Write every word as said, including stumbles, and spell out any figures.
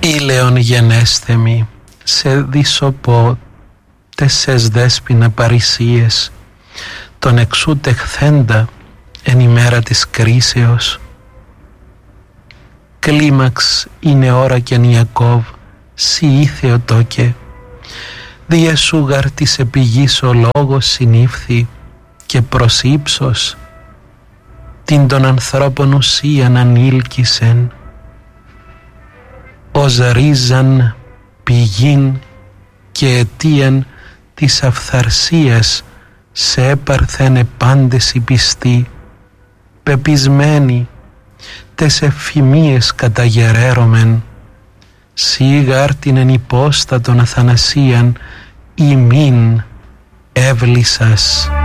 Ήλαιον γενέστε μη, σε δισοπό τεσσες δέσποινα παρησίες, τον εξού τεχθέντα εν ημέρα της κρίσεως. Κλίμαξ είναι ώρα και Ιακώβ, σι ήθεο τόκε, διεσούγαρ της επηγής ο λόγος συνήφθη και προς ύψος την των ανθρώπων ουσίαν ανήλκησεν, ως ρίζαν πηγήν και αιτίαν της αυθαρσίας σε έπαρθεν επάντες οι πιστοί, πεπισμένοι τες ευφημίες καταγερέρωμεν, σίγαρ την εν υπόστατον αθανασίαν ημίν έβλησας.